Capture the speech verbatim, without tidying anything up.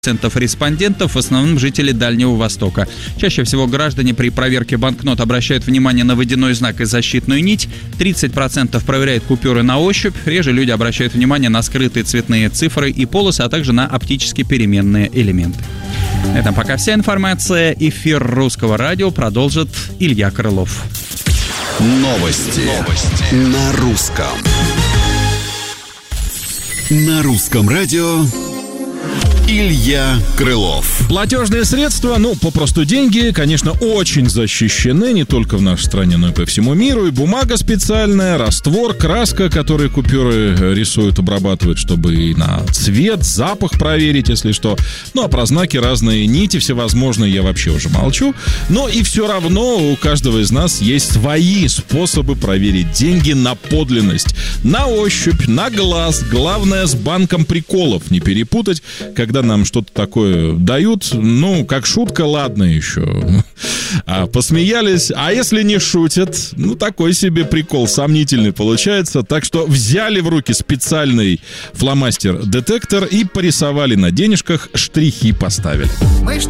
процентов респондентов, в основном жители Дальнего Востока. Чаще всего граждане при проверке банкнот обращают внимание на водяной знак и защитную нить, тридцать процентов проверяют купюры на ощупь, реже люди обращают внимание на скрытые цветные цифры и полосы, а также на оптически переменные элементы. На этом пока вся информация. Эфир Русского радио продолжит Илья Крылов. Новости. Новости. На русском. На русском радио Илья Крылов. Платежные средства, ну, попросту деньги, конечно, очень защищены не только в нашей стране, но и по всему миру. И бумага специальная, раствор, краска, которые купюры рисуют, обрабатывают, чтобы и на цвет, запах проверить, если что. Ну, а про знаки разные, нити всевозможные я вообще уже молчу. Но и все равно у каждого из нас есть свои способы проверить деньги на подлинность. На ощупь, на глаз. Главное, с банком приколов не перепутать, когда нам что-то такое дают, ну, как шутка, ладно еще. А посмеялись, а если не шутят, ну, такой себе прикол сомнительный получается. Так что взяли в руки специальный фломастер-детектор и порисовали на денежках, штрихи поставили. Мы что